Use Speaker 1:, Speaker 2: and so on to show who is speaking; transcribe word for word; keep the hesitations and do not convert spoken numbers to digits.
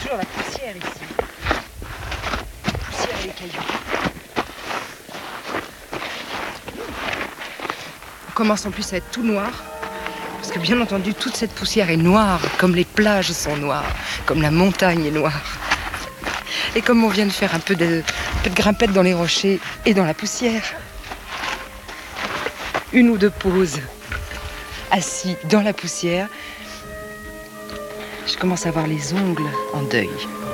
Speaker 1: toujours la poussière ici. La poussière et les cailloux. On commence en plus à être tout noir. Parce que bien entendu, toute cette poussière est noire, comme les plages sont noires, comme la montagne est noire. Et comme on vient de faire un peu de, un peu de grimpette dans les rochers et dans la poussière, une ou deux pauses assis dans la poussière, je commence à avoir les ongles en deuil.